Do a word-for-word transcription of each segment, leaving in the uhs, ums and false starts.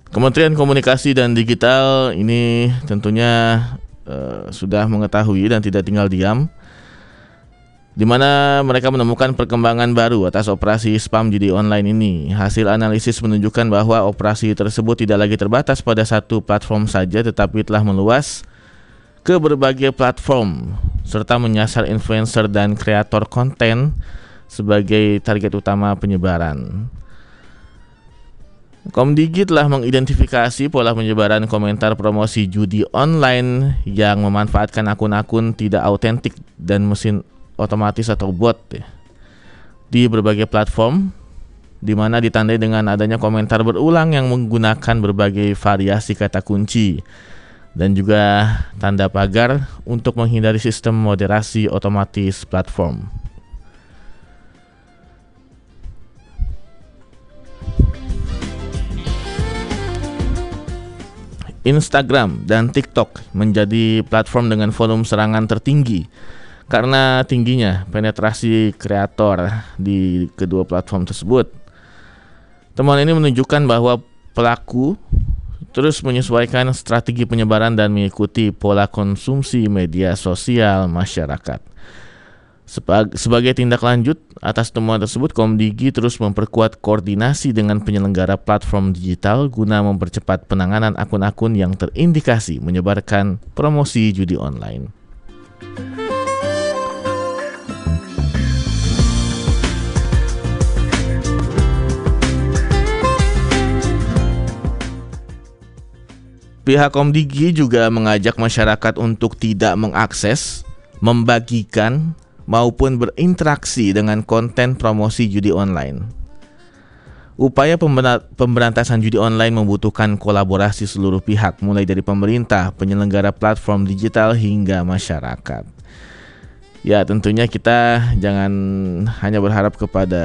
Kementerian Komunikasi dan Digital ini tentunya uh, sudah mengetahui dan tidak tinggal diam, di mana mereka menemukan perkembangan baru atas operasi spam judi online ini. Hasil analisis menunjukkan bahwa operasi tersebut tidak lagi terbatas pada satu platform saja, tetapi telah meluas ke berbagai platform serta menyasar influencer dan kreator konten sebagai target utama penyebaran. Komdigi telah mengidentifikasi pola penyebaran komentar promosi judi online yang memanfaatkan akun-akun tidak autentik dan mesin otomatis atau bot ya, di berbagai platform, di mana ditandai dengan adanya komentar berulang yang menggunakan berbagai variasi kata kunci dan juga tanda pagar untuk menghindari sistem moderasi otomatis platform. Instagram dan TikTok menjadi platform dengan volume serangan tertinggi karena tingginya penetrasi kreator di kedua platform tersebut. Temuan ini menunjukkan bahwa pelaku terus menyesuaikan strategi penyebaran dan mengikuti pola konsumsi media sosial masyarakat. Sebagai tindak lanjut atas temuan tersebut, Komdigi terus memperkuat koordinasi dengan penyelenggara platform digital guna mempercepat penanganan akun-akun yang terindikasi menyebarkan promosi judi online. Pihak Komdigi juga mengajak masyarakat untuk tidak mengakses, membagikan, maupun berinteraksi dengan konten promosi judi online. Upaya pemberantasan judi online membutuhkan kolaborasi seluruh pihak, mulai dari pemerintah, penyelenggara platform digital, hingga masyarakat. Ya, tentunya kita jangan hanya berharap kepada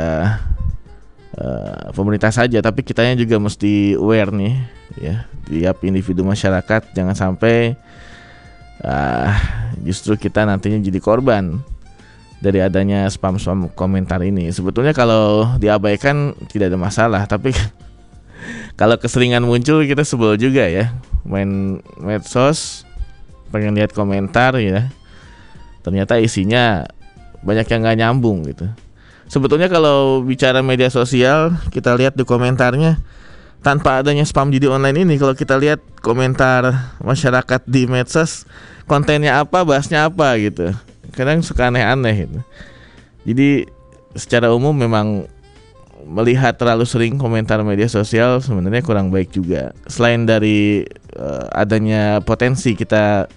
uh, pemerintah saja, tapi kitanya juga mesti aware nih, ya, tiap individu masyarakat jangan sampai uh, justru kita nantinya jadi korban dari adanya spam-spam komentar ini. Sebetulnya kalau diabaikan tidak ada masalah, tapi kalau keseringan muncul kita sebel juga ya. Main medsos, pengen lihat komentar ya, ternyata isinya banyak yang gak nyambung gitu. Sebetulnya kalau bicara media sosial, kita lihat di komentarnya, tanpa adanya spam judi online ini, kalau kita lihat komentar masyarakat di medsos, kontennya apa, bahasnya apa gitu, kadang suka aneh-aneh gitu. Jadi secara umum memang melihat terlalu sering komentar media sosial sebenarnya kurang baik juga. Selain dari uh, adanya potensi kita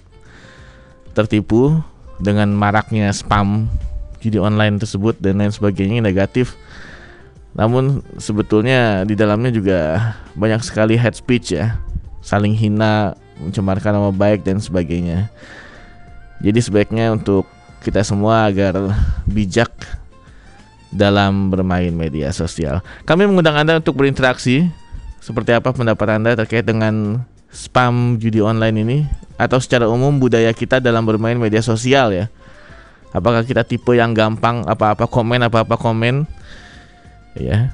tertipu dengan maraknya spam judi online tersebut dan lain sebagainya yang negatif, namun sebetulnya di dalamnya juga banyak sekali hate speech ya, saling hina, mencemarkan nama baik dan sebagainya. Jadi sebaiknya untuk kita semua agar bijak dalam bermain media sosial. Kami mengundang Anda untuk berinteraksi. Seperti apa pendapat Anda terkait dengan spam judi online ini, atau secara umum budaya kita dalam bermain media sosial ya? Apakah kita tipe yang gampang apa-apa komen, apa-apa komen ya?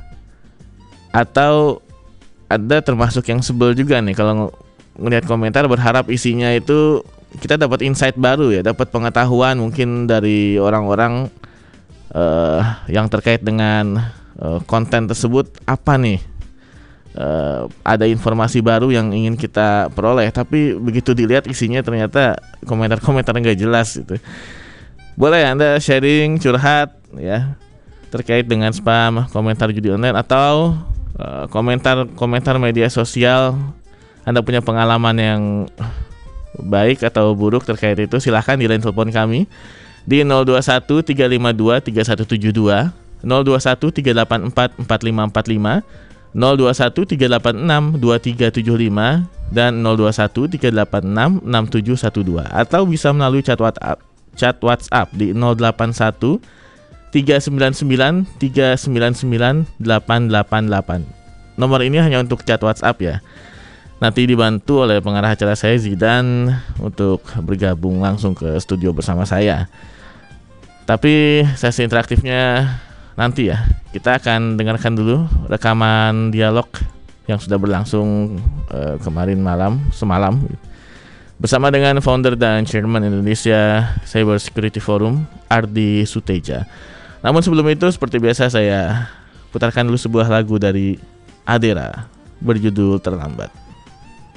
Atau Anda termasuk yang sebel juga nih kalau ngelihat komentar berharap isinya itu kita dapat insight baru ya, dapat pengetahuan mungkin dari orang-orang uh, yang terkait dengan uh, konten tersebut, apa nih uh, ada informasi baru yang ingin kita peroleh, tapi begitu dilihat isinya ternyata komentar-komentar nggak jelas gitu. Boleh Anda sharing, curhat ya terkait dengan spam komentar judi online atau uh, komentar-komentar media sosial. Anda punya pengalaman yang baik atau buruk terkait itu, silahkan di line telepon kami di nol dua satu tiga lima dua tiga satu tujuh dua, nol dua satu tiga delapan empat empat lima empat lima, nol dua satu tiga delapan enam dua tiga tujuh lima dan nol dua satu tiga delapan enam enam tujuh satu dua, atau bisa melalui chat WhatsApp chat WhatsApp di nol delapan satu tiga sembilan sembilan tiga sembilan sembilan delapan delapan delapan. Nomor ini hanya untuk chat WhatsApp ya. Nanti dibantu oleh pengarah acara saya Zidan untuk bergabung langsung ke studio bersama saya. Tapi sesi interaktifnya nanti ya. Kita akan dengarkan dulu rekaman dialog yang sudah berlangsung uh, kemarin malam, semalam, bersama dengan founder dan chairman Indonesia Cyber Security Forum, Ardi Suteja. Namun sebelum itu, seperti biasa saya putarkan dulu sebuah lagu dari Adera berjudul Terlambat.